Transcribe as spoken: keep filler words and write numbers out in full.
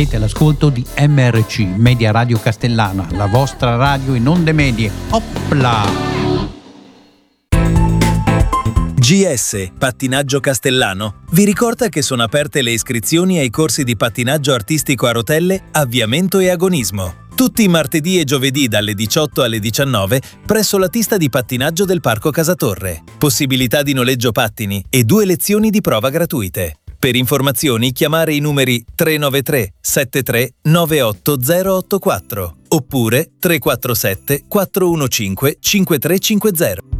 Siete all'ascolto di M R C, Media Radio Castellana, la vostra radio in onde medie. Opla! G S Pattinaggio Castellano vi ricorda che sono aperte le iscrizioni ai corsi di pattinaggio artistico a rotelle, avviamento e agonismo. Tutti i martedì e giovedì dalle diciotto alle diciannove presso la pista di pattinaggio del Parco Casatorre. Possibilità di noleggio pattini e due lezioni di prova gratuite. Per informazioni chiamare i numeri tre nove tre sette tre nove otto zero otto quattro oppure tre quattro sette quattro uno cinque cinque tre cinque zero.